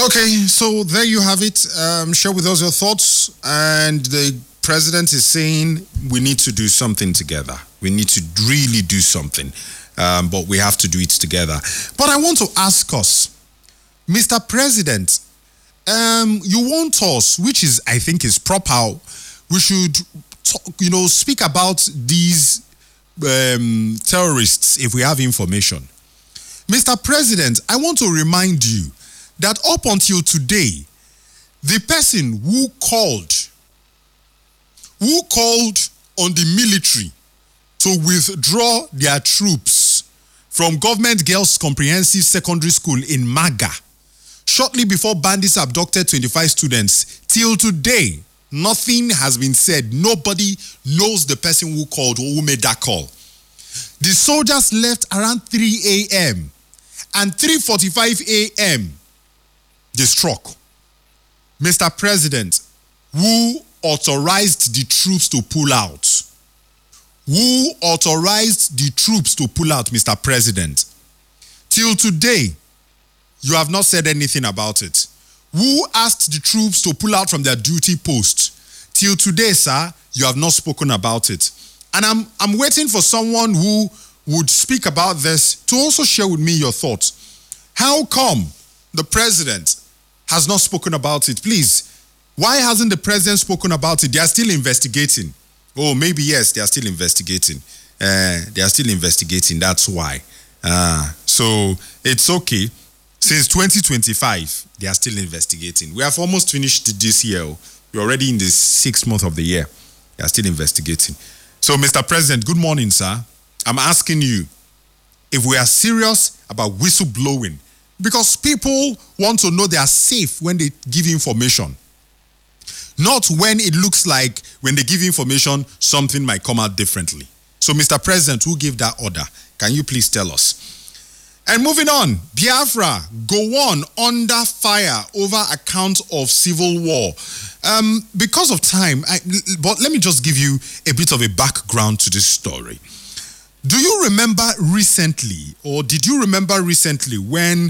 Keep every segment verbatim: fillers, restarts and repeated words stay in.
Okay, so there you have it. Um, share with us your thoughts. And the president is saying we need to do something together. We need to really do something. Um, but we have to do it together. But I want to ask us, Mister President, um, you want us, which is, I think, is proper, we should, talk, you know, speak about these um, terrorists if we have information. Mister President, I want to remind you that up until today, the person who called, who called on the military to withdraw their troops from Government Girls Comprehensive Secondary School in Maga, shortly before bandits abducted twenty-five students, till today, nothing has been said. Nobody knows the person who called or who made that call. The soldiers left around three a.m. and three forty-five a.m. they struck. Mister President, who authorized the troops to pull out? Who authorized the troops to pull out, Mister President? Till today, you have not said anything about it. Who asked the troops to pull out from their duty post? Till today, sir, you have not spoken about it. And I'm, I'm waiting for someone who would speak about this to also share with me your thoughts. How come the president has not spoken about it? Please, why hasn't the president spoken about it? They are still investigating. Oh, maybe yes, they are still investigating. Uh, they are still investigating, that's why. Uh, so it's okay. Since twenty twenty-five, they are still investigating. We have almost finished this year. We're already in the sixth month of the year. They are still investigating. So, Mister President, good morning, sir. I'm asking you if we are serious about whistleblowing, because people want to know they are safe when they give information. Not when it looks like when they give information, something might come out differently. So, Mister President, who gave that order? Can you please tell us? And moving on, Biafra, go on under fire over account of civil war. Um, because of time, I, but let me just give you a bit of a background to this story. Do you remember recently, or did you remember recently when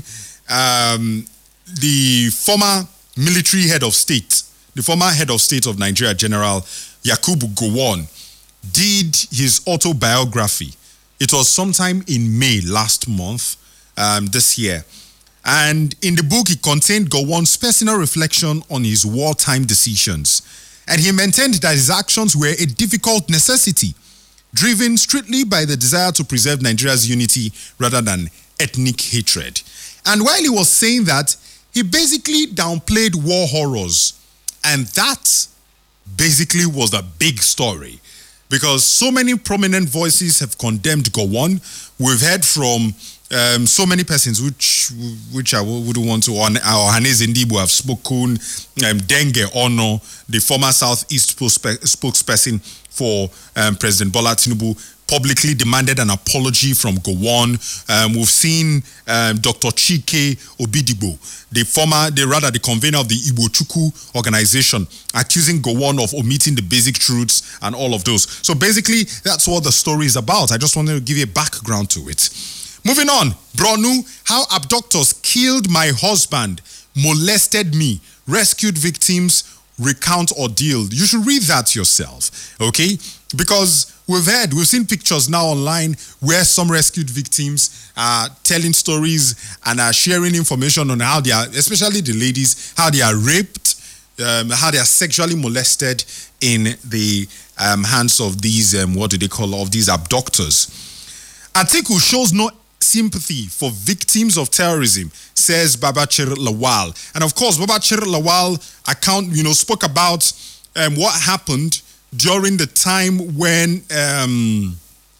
um, the former military head of state, the former head of state of Nigeria, General Yakubu Gowon, did his autobiography? It was sometime in May last month, um, this year. And in the book, it contained Gowon's personal reflection on his wartime decisions. And he maintained that his actions were a difficult necessity, driven strictly by the desire to preserve Nigeria's unity rather than ethnic hatred. And while he was saying that, he basically downplayed war horrors. And that basically was a big story, because so many prominent voices have condemned Gowon. We've heard from um, so many persons, which which I wouldn't want to. Our Hanez Ndibu have spoken. Um, Denge Ono, the former Southeast spokesperson for um, President Bola Tinubu, publicly demanded an apology from Gowon. Um, we've seen um, Doctor Chike Obidigbo, the former, the rather the convener of the Igbo Chukwu organization, accusing Gowon of omitting the basic truths and all of those. So basically, that's what the story is about. I just wanted to give you a background to it. Moving on, Bronu, how abductors killed my husband, molested me, rescued victims, recount ordeal. You should read that yourself, okay? Because we've heard, we've seen pictures now online where some rescued victims are telling stories and are sharing information on how they are, especially the ladies, how they are raped, um, how they are sexually molested in the um, hands of these, um, what do they call, of these abductors. Atiku shows no sympathy for victims of terrorism, says Babachir Lawal. And of course, Babachir Lawal account, you know, spoke about um, what happened during the time when um,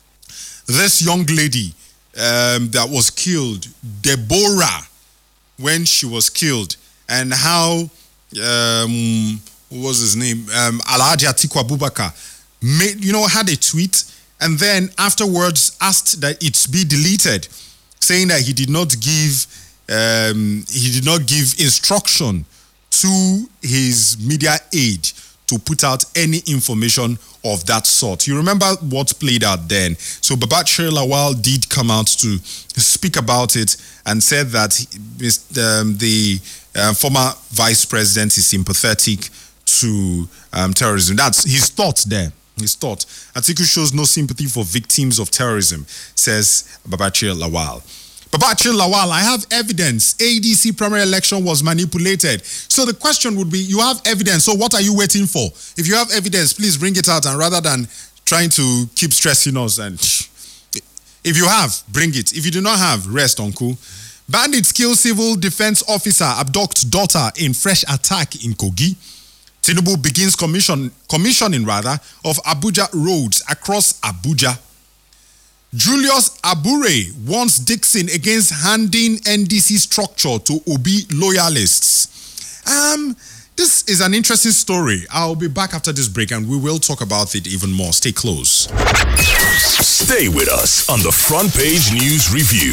this young lady um, that was killed, Deborah, when she was killed, and how, um, what was his name, um, Alhaji Atiku Abubakar, made, you know, had a tweet, and then afterwards asked that it be deleted, saying that he did not give, um, he did not give instruction to his media aide to put out any information of that sort. You remember what played out then. So Babachir Lawal did come out to speak about it and said that um, the uh, former vice president is sympathetic to um, terrorism. That's his thought there. His thought. Atiku shows no sympathy for victims of terrorism, says Babachir Lawal. Babachir Lawal, I have evidence. A D C primary election was manipulated. So the question would be, you have evidence, so what are you waiting for? If you have evidence, please bring it out, and rather than trying to keep stressing us, and if you have, bring it. If you do not have, rest, uncle. Bandits kill civil defense officer, abduct daughter in fresh attack in Kogi. Tinubu begins commission, commissioning rather of Abuja roads across Abuja. Julius Abure warns Dixon against handing N D C structure to Obi loyalists. Um, this is an interesting story. I'll be back after this break and we will talk about it even more. Stay close. Stay with us on the Front Page News Review.